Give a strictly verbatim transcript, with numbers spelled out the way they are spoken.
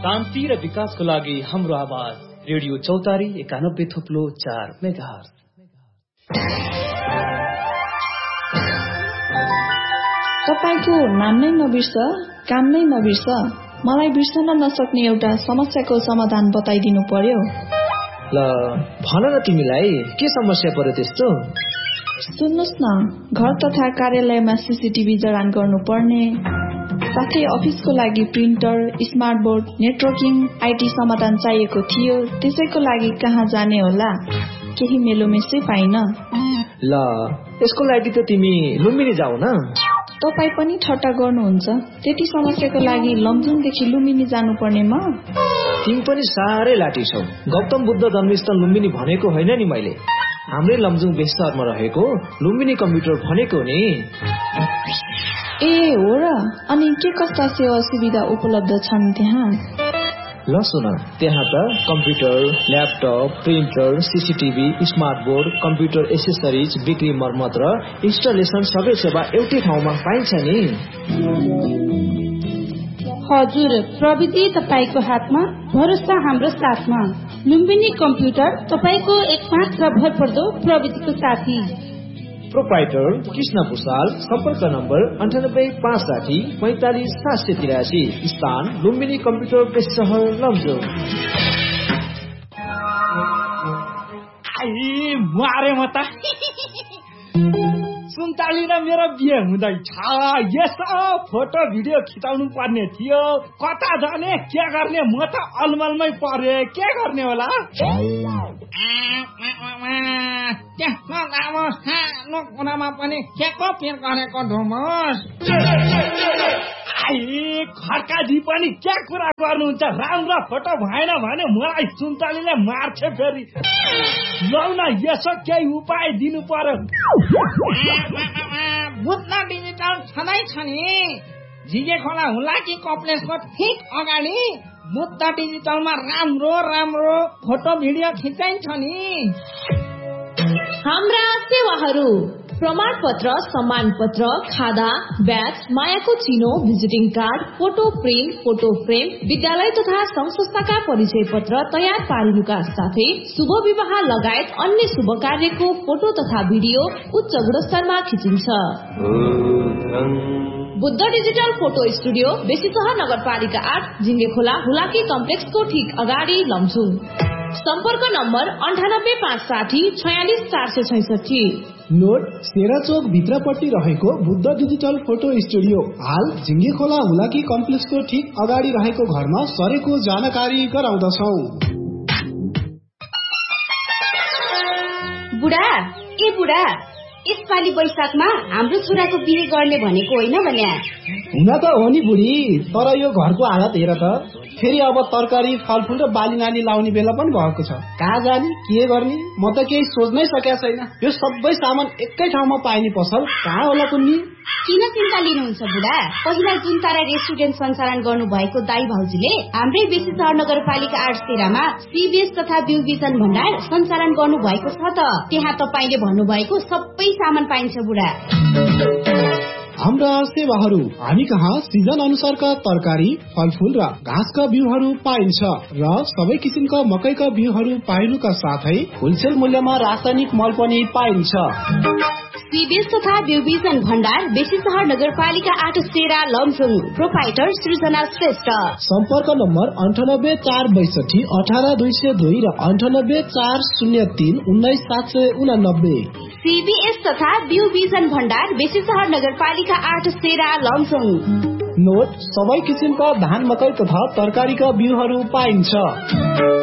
शान्ति र विकासको लागि हाम्रो आवाज रेडियो चौतारी एकानब्बे थुप्लो चार मेगाहर्ज। तपाईको नाम नै नबिर्स, काम नै नबिर्स, मलाई बिर्सन नसक्ने एउटा समस्याको समाधान बताइदिनु पर्यो। ल भन न, तिमीलाई के समस्या पर्यो त्यस्तो? सुन्नुस् न, घर तथा कार्यालयमा सीसीटीभी जडान गर्नुपर्ने, साथै अफिसको लागि printer, smart board, networking, IT समाधान चाहिएको थियो। त्यसैको लागि कहाँ जाने होला? केही मेलोमेसै पाइन। ल यसको लागि त तिमी लुम्बिनी जाऊ न। तपाई पनि ठट्टा गर्नुहुन्छ? त्यति समस्याको लागि लमजुङदेखि लुम्बिनी जानुपर्ने म? तिमी पनि साह्रै लाटी छौ। गौतम बुद्ध जन्मस्थल लुम्बिनी भनेको होइन नि मैले, हाम्रै लमजुङ बेसरमा रहेको लुम्बिनी कम्प्युटर भनेको नि। ए हो र? अनि के कस्ता सेवा सुविधा उपलब्ध छन् त्यहाँ? ल सुन, त्यहाँ त computer, laptop, printer, CCTV, smart board, computer accessories, बिक्री मर्मत र इन्स्टलेसन सबै सेवा एउटै ठाउँमा पाइन्छ नि। हजुर, प्रविधि तपाईको हातमा, भरोसा हाम्रो साथमा। लुम्बिनी कम्प्युटर तपाईको एकमात्र भरपर्दो प्रविधिको साथी। प्रोप्राइटर कृष्ण भूषाल, सम्पर्क नम्बर अन्ठानब्बे पाँच साठी पैंतालिस सात सय तिरासी, स्थान लुम्बिनी कम्प्युटर बेस सहर लमजुङ। मारे म त सुन्ताली र मेरो बिहे हुँदैछ, यसो फोटो भिडियो खिचाउनु पर्ने थियो। कता जाने के गर्ने, म त अलमलमै परे, के गर्ने होला? त्यस्तो लामो सानो कुरामा पनि के को पिर गरेको धुमोस? खड्काजी पनि के कुरा गर्नुहुन्छ? राम्रो फोटो भएन भने मलाई सुन्तालीले मार्छ फेरि। लौ न, यसो केही उपाय दिनु पर्यो। बुद्ध डिजिटल छँदै छ नि, झिगे खोला हुलाकी कम्प्लेक्सको ठिक अगाडि बुद्ध डिजिटलमा राम्रो राम्रो फोटो भिडियो खिचाइन्छ नि। हाम्रा सेवाहरू प्रमाण पत्र, सम्मान पत्र, खादा, ब्याज, मायाको चिनो, visiting card, photo print, photo frame, विद्यालय तथा संघ संस्थाका परिचय पत्र तयार पारिनुका साथै शुभ विवाह लगायत अन्य शुभ कार्यको फोटो तथा भिडियो उच्च गुणस्तरमा खिचिन्छ। Buddha digital photo studio, Besisahar नगरपालिका आठ, झिङ्गे खोला हुलाकी कम्प्लेक्सको ठिक अगाडि लमजुङ। सम्पर्क नम्बर अन्ठानब्बे पाँच साठी छयालिस चार सय छैसठी। नोट सेराचोक भित्रपट्टि रहेको बुद्ध डिजिटल फोटो स्टुडियो हाल झिङ्गे खोला हुलाकी कम्प्लेक्सको ठिक अगाडि रहेको घरमा सरेको जानकारी गराउँदछौ। बुढा ए बुढा, यसपालि वैशाखमा हाम्रो छोराको बिहे गर्ने भनेको होइन भने? हुन त हो नि बुढी, तर यो घरको हालत हेर त, फेरि अब तरकारी, फलफुल र बाली नाली लाउने बेला पनि भएको छ। कहाँ जाने, के गर्ने, म त केही सोच्नै सकेको छैन। यो सबै सामान एकै ठाउँमा पाइने पसल कहाँ होला कुन्नी? किन चिन्ता लिनुहुन्छ बुढा? पहिला जुन तारा रेस्टुरेन्ट सञ्चालन गर्नु भएको दाई भाउजूले हाम्रै बेसी सहर नगरपालिका आठ तेह्रमा सीबीएस तथा बिउ बिजन भण्डार सञ्चालन गर्नु भएको छ त। त्यहाँ तपाईले भन्नुभएको सबै सामान पाइन्छ बुढा। हाम्रा सेवाहरू, हामी कहाँ सिजन अनुसारका तरकारी, फलफुल र घाँसका बिउहरू पाइन्छ र सबै किसिमका मकैका बिउहरू पाइनुका साथै होलसेल मूल्यमा रासायनिक मल पनि पाइन्छ। सीबीएस तथा बिउ बिजन भण्डार, बेसी सहर नगरपालिका आठ सेरा लमजुङ। प्रोप्राइटर सृजना श्रेष्ठ। सम्पर्क नम्बर अन्ठानब्बे चार बैसठी अठार दुई सय दुई र अन्ठानब्बे चार शून्य तीन उन्नाइस सात सय उनानब्बे। सीबीएस तथा बिउ बिजन भण्डार, बेसी सहर नगरपालिका आठ सेरा लमजुङ। नोट सबै किसिमका धान, मकै तथा तरकारीका बिउहरू पाइन्छ।